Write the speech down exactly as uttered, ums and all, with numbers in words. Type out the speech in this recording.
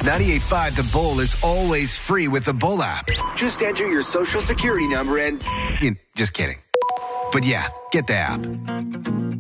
ninety-eight point five The Bull is always free with the Bull app. Just enter your social security number and... Just kidding. But yeah, get the app.